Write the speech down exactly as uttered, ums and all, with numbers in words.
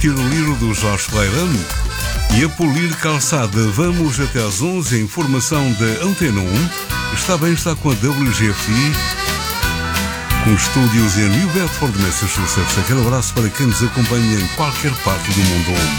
Tiroliro do Jorge Ferreira e a Polir Calçada. Vamos até às onze. A informação da Antena um. Está bem, está com a W G F I, com estúdios em New Bedford, Massachusetts. Aquele abraço para quem nos acompanha em qualquer parte do mundo.